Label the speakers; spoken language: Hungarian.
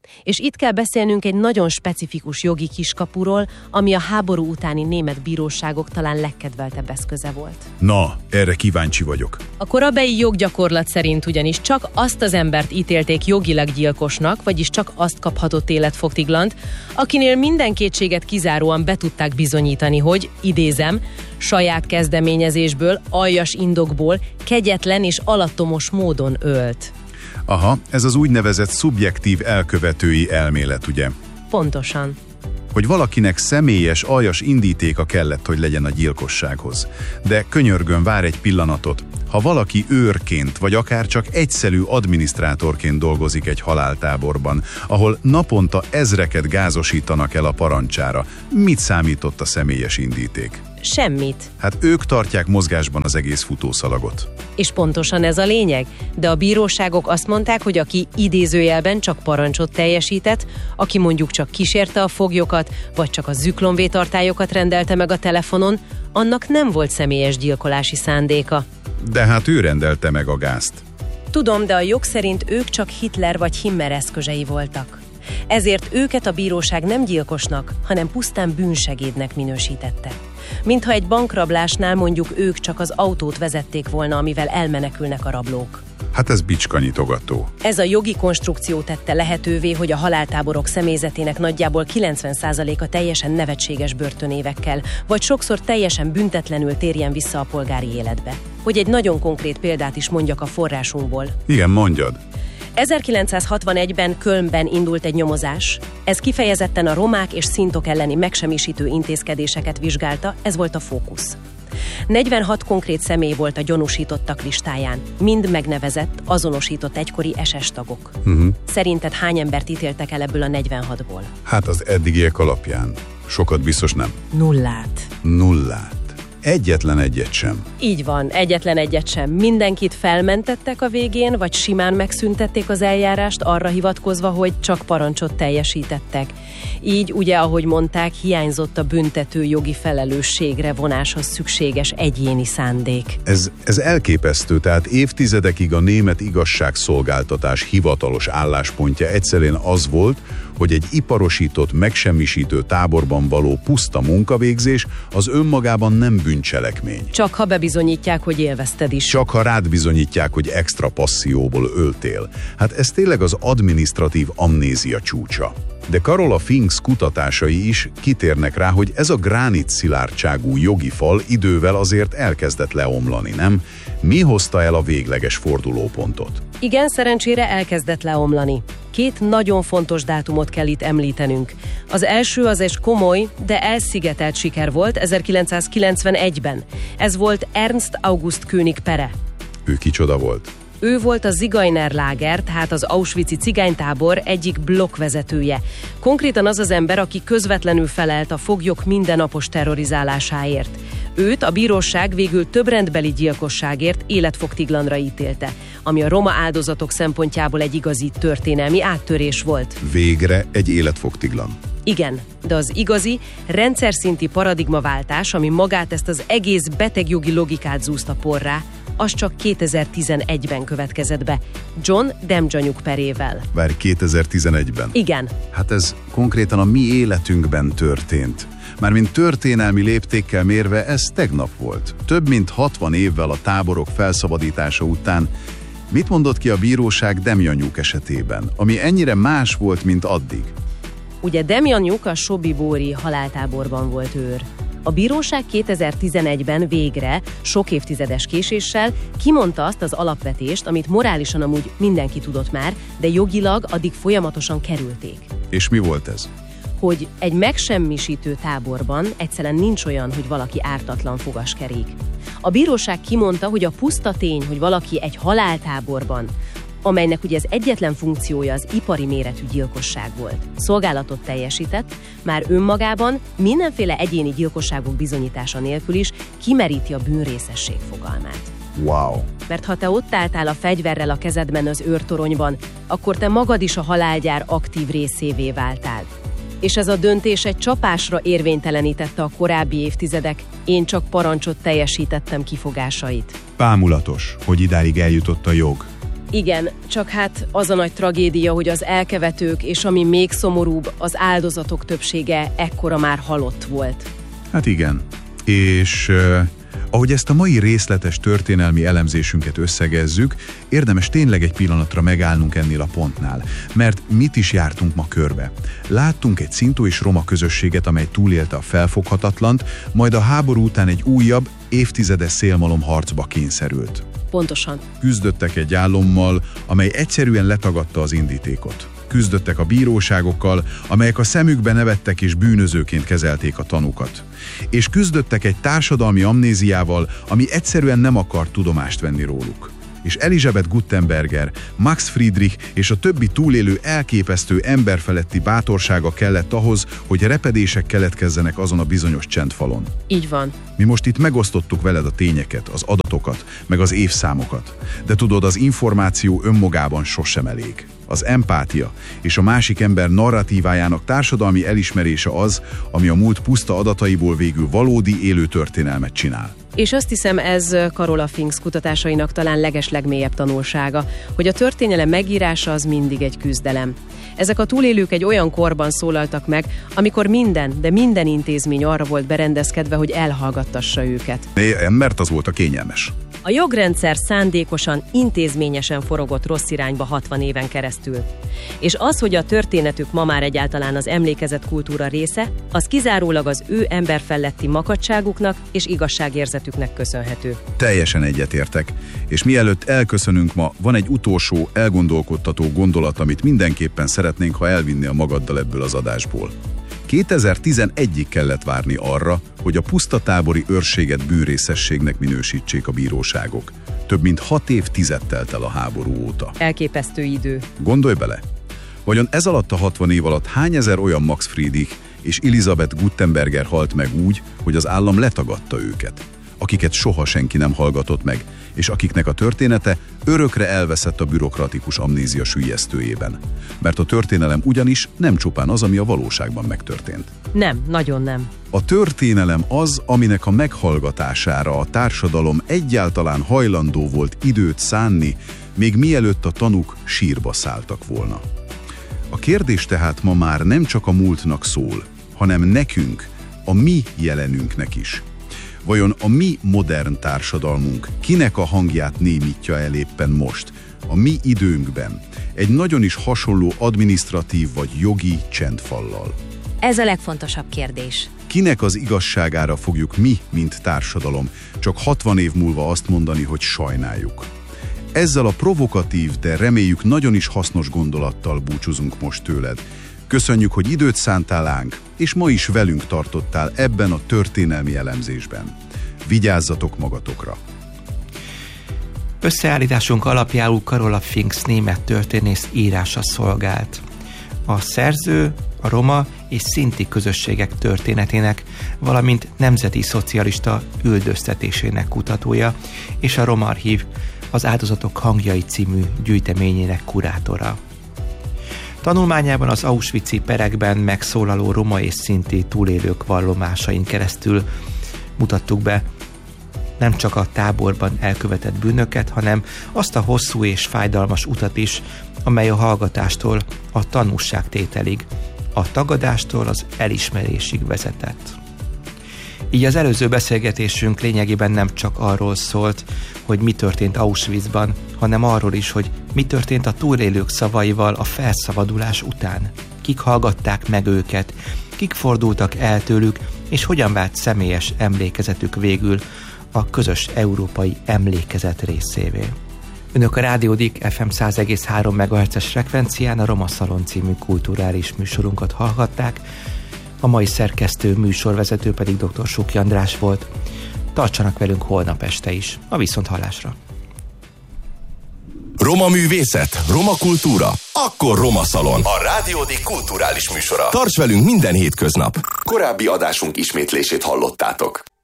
Speaker 1: És itt kell beszélnünk egy nagyon specifikus jogi kiskapuról, ami a háború utáni német bíróságok talán legkedveltebb eszköze volt.
Speaker 2: Na, erre kíváncsi vagyok.
Speaker 1: A korabeli joggyakorlat szerint ugyanis csak azt az embert ítélték jogilag gyilkosnak, vagyis csak azt kaphatott életfogytiglant, akinél minden kétséget kizáróan be tudták bizonyítani, hogy, idézem, saját kezdeményezésből, aljas indokból, kegyetlen és alattomos módon ölt.
Speaker 2: Aha, ez az úgynevezett szubjektív elkövetői elmélet, ugye?
Speaker 1: Pontosan.
Speaker 2: Hogy valakinek személyes, aljas indítéka kellett, hogy legyen a gyilkossághoz. De könyörgöm, várj egy pillanatot. Ha valaki őrként, vagy akár csak egyszerű adminisztrátorként dolgozik egy haláltáborban, ahol naponta ezreket gázosítanak el a parancsára, mit számított a személyes indíték?
Speaker 1: Semmit.
Speaker 2: Hát ők tartják mozgásban az egész futószalagot.
Speaker 1: És pontosan ez a lényeg, de a bíróságok azt mondták, hogy aki idézőjelben csak parancsot teljesített, aki mondjuk csak kísérte a foglyokat, vagy csak a züklonvétartályokat rendelte meg a telefonon, annak nem volt személyes gyilkolási szándéka.
Speaker 2: De hát ő rendelte meg a gázt.
Speaker 1: Tudom, de a jog szerint ők csak Hitler vagy Himmler eszközei voltak. Ezért őket a bíróság nem gyilkosnak, hanem pusztán bűnsegédnek minősítette. Mintha egy bankrablásnál mondjuk ők csak az autót vezették volna, amivel elmenekülnek a rablók.
Speaker 2: Hát ez bicskanyitogató.
Speaker 1: Ez a jogi konstrukció tette lehetővé, hogy a haláltáborok személyzetének nagyjából 90%-a teljesen nevetséges börtönévekkel, vagy sokszor teljesen büntetlenül térjen vissza a polgári életbe. Hogy egy nagyon konkrét példát is mondjak a forrásunkból.
Speaker 2: Igen, mondjad.
Speaker 1: 1961-ben Kölnben indult egy nyomozás. Ez kifejezetten a romák és szintok elleni megsemmisítő intézkedéseket vizsgálta, ez volt a fókusz. 46 konkrét személy volt a gyanúsítottak listáján, mind megnevezett, azonosított egykori SS tagok. Szerinted hány embert ítéltek el ebből a 46-ból?
Speaker 2: Hát az eddigiek alapján. Sokat biztos nem. Nullát. Egyetlen egyet sem.
Speaker 1: Így van, egyetlen egyet sem. Mindenkit felmentettek a végén, vagy simán megszüntették az eljárást arra hivatkozva, hogy csak parancsot teljesítettek. Így, ugye, ahogy mondták, hiányzott a büntető jogi felelősségre vonáshoz szükséges egyéni szándék.
Speaker 2: Ez elképesztő, tehát évtizedekig a német igazságszolgáltatás hivatalos álláspontja egyszerűen az volt, hogy egy iparosított, megsemmisítő táborban való puszta munkavégzés az önmagában nem bűncselekmény.
Speaker 1: Csak ha bebizonyítják, hogy élvezted is.
Speaker 2: Csak ha rád bizonyítják, hogy extra passzióból öltél. Hát ez tényleg az adminisztratív amnézia csúcsa. De Carola Finks kutatásai is kitérnek rá, hogy ez a gránit szilárdságú jogi fal idővel azért elkezdett leomlani, nem? Mi hozta el a végleges fordulópontot?
Speaker 1: Igen, szerencsére elkezdett leomlani. 2 nagyon fontos dátumot kell itt említenünk. Az első az egy komoly, de elszigetelt siker volt 1991-ben. Ez volt Ernst August König pere.
Speaker 2: Ő kicsoda volt?
Speaker 1: Ő volt a Zigeunerlager, tehát az auschwitzi cigánytábor egyik blokkvezetője. Konkrétan az az ember, aki közvetlenül felelt a foglyok mindennapos terrorizálásáért. Őt a bíróság végül több rendbeli gyilkosságért életfogytiglanra ítélte, ami a roma áldozatok szempontjából egy igazi történelmi áttörés volt.
Speaker 2: Végre egy életfogytiglan.
Speaker 1: Igen, de az igazi, rendszer szinti paradigmaváltás, ami magát ezt az egész betegjogi logikát zúzta porrá, az csak 2011-ben következett be, John Demjanjuk perével.
Speaker 2: Várj, 2011-ben?
Speaker 1: Igen.
Speaker 2: Hát ez konkrétan a mi életünkben történt. Mármint történelmi léptékkel mérve ez tegnap volt. Több mint 60 évvel a táborok felszabadítása után. Mit mondott ki a bíróság Demjanjuk esetében, ami ennyire más volt, mint addig?
Speaker 1: Ugye Demjanjuk a Sobibóri haláltáborban volt őr. A bíróság 2011-ben végre, sok évtizedes késéssel kimondta azt az alapvetést, amit morálisan amúgy mindenki tudott már, de jogilag addig folyamatosan kerülték.
Speaker 2: És mi volt ez?
Speaker 1: Hogy egy megsemmisítő táborban egyszerűen nincs olyan, hogy valaki ártatlan fogaskerék. A bíróság kimondta, hogy a puszta tény, hogy valaki egy haláltáborban, amelynek ugye az egyetlen funkciója az ipari méretű gyilkosság volt, szolgálatot teljesített, már önmagában mindenféle egyéni gyilkosságok bizonyítása nélkül is kimeríti a bűnrészesség fogalmát.
Speaker 2: Wow!
Speaker 1: Mert ha te ott álltál a fegyverrel a kezedben az őrtoronyban, akkor te magad is a halálgyár aktív részévé váltál. És ez a döntés egy csapásra érvénytelenítette a korábbi évtizedek, én csak parancsot teljesítettem kifogásait.
Speaker 2: Bámulatos, hogy idáig eljutott a jog.
Speaker 1: Igen, csak hát az a nagy tragédia, hogy az elkövetők, és ami még szomorúbb, az áldozatok többsége ekkora már halott volt.
Speaker 2: Hát igen. És ahogy ezt a mai részletes történelmi elemzésünket összegezzük, érdemes tényleg egy pillanatra megállnunk ennél a pontnál, mert mit is jártunk ma körbe. Láttunk egy szintó és roma közösséget, amely túlélte a felfoghatatlant, majd a háború után egy újabb, évtizedes szélmalom harcba kényszerült.
Speaker 1: Pontosan.
Speaker 2: Küzdöttek egy álommal, amely egyszerűen letagadta az indítékot. Küzdöttek a bíróságokkal, amelyek a szemükbe nevettek és bűnözőként kezelték a tanúkat. És küzdöttek egy társadalmi amnéziával, ami egyszerűen nem akart tudomást venni róluk. És Elisabeth Guttenberger, Max Friedrich és a többi túlélő elképesztő emberfeletti bátorsága kellett ahhoz, hogy repedések keletkezzenek azon a bizonyos csendfalon.
Speaker 1: Így van.
Speaker 2: Mi most itt megosztottuk veled a tényeket, az adatokat, meg az évszámokat. De tudod, az információ önmagában sosem elég. Az empátia és a másik ember narratívájának társadalmi elismerése az, ami a múlt puszta adataiból végül valódi élő történelmet csinál.
Speaker 1: És azt hiszem, ez Carola Finks kutatásainak talán legeslegmélyebb tanulsága, hogy a történelem megírása az mindig egy küzdelem. Ezek a túlélők egy olyan korban szólaltak meg, amikor minden intézmény arra volt berendezkedve, hogy elhallgattassa őket.
Speaker 2: Mert az volt a kényelmes.
Speaker 1: A jogrendszer szándékosan, intézményesen forogott rossz irányba 60 éven keresztül. És az, hogy a történetük ma már egyáltalán az emlékezett kultúra része, az kizárólag az ő emberfelletti makacságuknak és igazságérzetüknek köszönhető.
Speaker 2: Teljesen egyetértek. És mielőtt elköszönünk ma, van egy utolsó, elgondolkodtató gondolat, amit mindenképpen szeretnénk, ha elvinnél magaddal ebből az adásból. 2011-ig kellett várni arra, hogy a pusztatábori őrséget bűnrészességnek minősítsék a bíróságok. Több mint 6 évtized telt el a háború óta.
Speaker 1: Elképesztő idő.
Speaker 2: Gondolj bele! Vajon ez alatt a 60 év alatt hány ezer olyan Max Friedrich és Elisabeth Guttenberger halt meg úgy, hogy az állam letagadta őket, akiket soha senki nem hallgatott meg, és akiknek a története örökre elveszett a bürokratikus amnézia süllyesztőjében. Mert a történelem ugyanis nem csupán az, ami a valóságban megtörtént.
Speaker 1: Nem, nagyon nem.
Speaker 2: A történelem az, aminek a meghallgatására a társadalom egyáltalán hajlandó volt időt szánni, még mielőtt a tanúk sírba szálltak volna. A kérdés tehát ma már nem csak a múltnak szól, hanem nekünk, a mi jelenünknek is. Vajon a mi modern társadalmunk kinek a hangját némítja el éppen most, a mi időnkben, egy nagyon is hasonló adminisztratív vagy jogi csendfallal?
Speaker 3: Ez a legfontosabb kérdés.
Speaker 2: Kinek az igazságára fogjuk mi, mint társadalom, csak 60 év múlva azt mondani, hogy sajnáljuk? Ezzel a provokatív, de reméljük nagyon is hasznos gondolattal búcsúzunk most tőled. Köszönjük, hogy időt szántál ránk, és ma is velünk tartottál ebben a történelmi elemzésben. Vigyázzatok magatokra!
Speaker 4: Összeállításunk alapjául Carola Finks német történész írása szolgált. A szerző a roma és szinti közösségek történetének, valamint nemzeti szocialista üldöztetésének kutatója, és a Roma Archív, az Áldozatok hangjai című gyűjteményének kurátora. Tanulmányában az auschwitzi perekben megszólaló roma és szinti túlélők vallomásain keresztül mutattuk be nem csak a táborban elkövetett bűnöket, hanem azt a hosszú és fájdalmas utat is, amely a hallgatástól a tanúságtételig, a tagadástól az elismerésig vezetett. Így az előző beszélgetésünk lényegében nem csak arról szólt, hogy mi történt Auschwitzban, hanem arról is, hogy mi történt a túlélők szavaival a felszabadulás után. Kik hallgatták meg őket, kik fordultak el tőlük, és hogyan vált személyes emlékezetük végül a közös európai emlékezet részévé. Önök a Rádió Dik FM 100,3 MHz-es frekvencián a Roma Szalon című kulturális műsorunkat hallhatták, a mai szerkesztő műsorvezető pedig dr. Suki András volt. Tartsanak velünk holnap este is. A viszonthallásra.
Speaker 5: Roma művészet, roma kultúra, akkor Roma Szalon. A Rádió Dik kulturális műsora. Tarts velünk minden hétköznap. Korábbi adásunk ismétlését hallottátok.